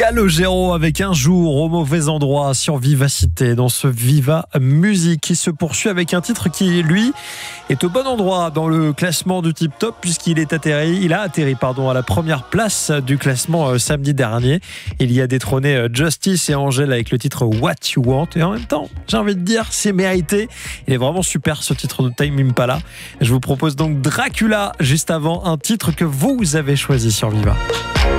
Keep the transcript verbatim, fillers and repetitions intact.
Calogero avec Un jour au mauvais endroit sur Vivacité dans ce Viva Musique qui se poursuit avec un titre qui lui est au bon endroit dans le classement du Tip Top puisqu'il est atterri, il a atterri pardon à la première place du classement euh, samedi dernier. Il y a détrôné euh, Justice et Angèle avec le titre What You Want et en même temps j'ai envie de dire c'est mérité. Il est vraiment super ce titre de Tame Impala. Je vous propose donc Dracula juste avant, un titre que vous avez choisi sur Viva.